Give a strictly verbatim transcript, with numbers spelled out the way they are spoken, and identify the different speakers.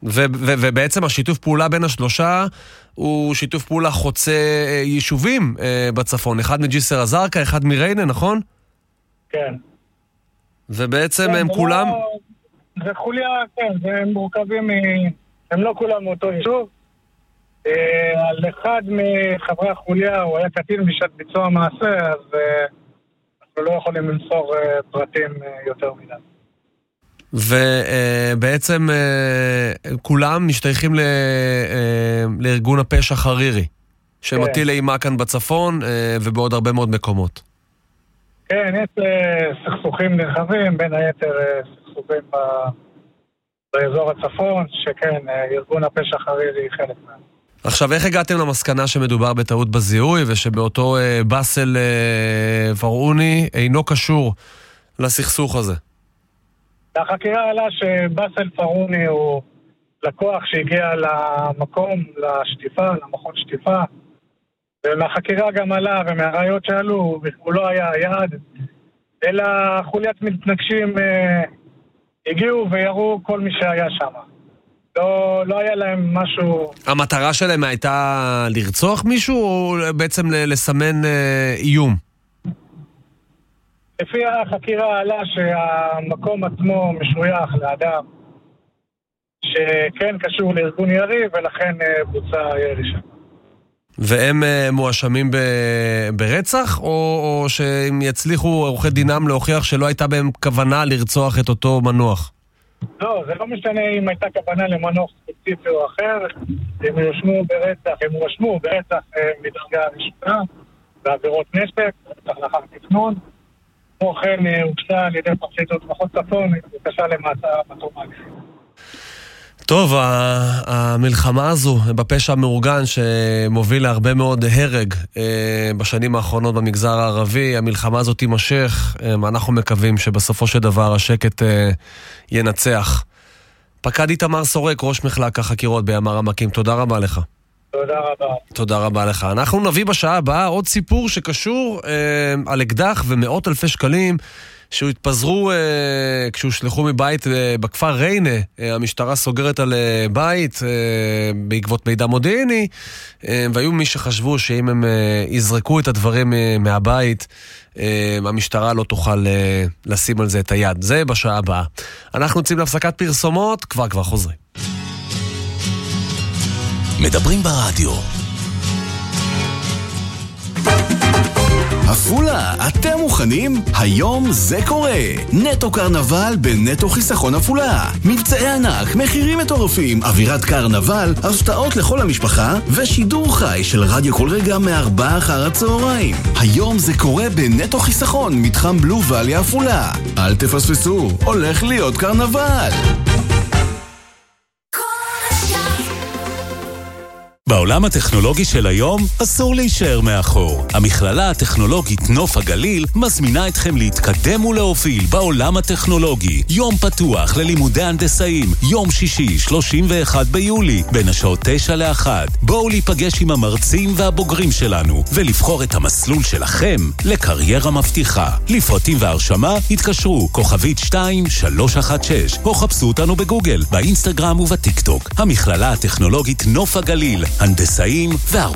Speaker 1: ו- ו- ובעצם השיתוף פעולה בין השלושה הוא שיתוף פעולה חוצה יישובים בצפון. אחד מג'יסר א-זרקא, אחד מריינה, נכון?
Speaker 2: כן.
Speaker 1: ובעצם
Speaker 2: כן,
Speaker 1: הם
Speaker 2: זה
Speaker 1: כולם...
Speaker 2: לא, זה חוליה, כן, זה מורכבים, מ... הם לא כולם מאותו יישוב. אה, על אחד מחברי החוליה, הוא היה קטין בשעת ביצוע המעשה, אז אה, אנחנו לא יכולים למסור אה, פרטים אה, יותר מדי.
Speaker 1: ובעצם כולם משתייכים לארגון הפשע חרירי, שמטיל אימה כאן בצפון ובעוד הרבה מאוד מקומות.
Speaker 2: כן, יש סכסוכים נרחבים, בין היתר סכסוכים באזור הצפון, שכן, ארגון הפשע חרירי חלק מהם.
Speaker 1: עכשיו, איך הגעתם למסקנה שמדובר בטעות בזיהוי, ושבאותו בסל פרעוני אינו קשור לסכסוך הזה?
Speaker 2: החקירה עלה שבסל פרעוני הוא לקוח שהגיע למקום, לשטיפה, למכון שטיפה, ומהחקירה גם עלה, ומהראיות שעלו, הוא לא היה היעד, אלא חוליית מתנגשים אה, הגיעו ויראו כל מי שהיה שם. לא, לא היה להם משהו...
Speaker 1: המטרה שלהם הייתה לרצוח מישהו, או בעצם לסמן אה, איום?
Speaker 2: לפי החקירה עלה שהמקום עצמו משוייך לאדם שכן קשור לארגון יריב, ולכן בוצע ירי שם.
Speaker 1: והם מואשמים ב- ברצח, או, או שהם יצליחו עורכי דינם להוכיח שלא הייתה בהם כוונה לרצוח את אותו מנוח?
Speaker 2: לא, זה לא משנה אם הייתה כוונה למנוח ספציפי או אחר, הם יושמו ברצח, הם הואשמו ברצח מדרגה ראשונה, בעבירות נשק, רצח לאחר תכנון. כמו כן הוגשה על ידי פרקליטות מחוז צפון, בקשה למעצר עד תום ההליכים.
Speaker 1: טוב, המלחמה הזו בפשע המאורגן שמוביל להרבה מאוד הרג בשנים האחרונות במגזר הערבי, המלחמה הזאת תימשך, אנחנו מקווים שבסופו של דבר השקט ינצח. פקד איתמר סורק, ראש מחלק החקירות בימ"ר העמקים, תודה רבה לך.
Speaker 2: תודה רבה.
Speaker 1: תודה רבה לך. אנחנו נביא בשעה הבאה עוד סיפור שקשור אה, על אקדח ומאות אלפי שקלים שהתפזרו אה, כשהושלחו מבית אה, בכפר ריינה. אה, המשטרה סוגרת על אה, בית אה, בעקבות מידע מודיעיני, אה, והיו מי שחשבו שאם הם אה, יזרקו את הדברים אה, מהבית, אה, המשטרה לא תוכל אה, לשים על זה את היד. זה בשעה הבאה. אנחנו יוצאים להפסקת פרסומות, כבר כבר חוזרים.
Speaker 3: מדברים ברדיו. אפולה, אתם מוכנים? היום זה קורה. נטו קרנבל בנטו חיסכון אפולה. מבצעי ענק, מחירים מטורפים, אווירת קרנבל, הפתעות לכל המשפחה ושידור חי של רדיו כל רגע מארבע אחר הצהריים. היום זה קורה בנטו חיסכון, מתחם בלו ואלי אפולה. אל תפספסו, הולך להיות קרנבל. בעולם הטכנולוגי של היום אסור להישאר מאחור. המכללה הטכנולוגית נוף הגליל מזמינה אתכם להתקדם ולהוביל בעולם הטכנולוגי. יום פתוח ללימודי הנדסאים, יום שישי, שלושים ואחד ביולי, בין השעות תשע לאחת. בואו להיפגש עם המרצים והבוגרים שלנו ולבחור את המסלול שלכם לקריירה מבטיחה. לפרטים והרשמה התקשרו כוכבית שתיים שלוש אחת שש או חפשו אותנו בגוגל, באינסטגרם ובטיקטוק. המכללה הטכנולוגית נוף הגליל, הנדסאים והרבה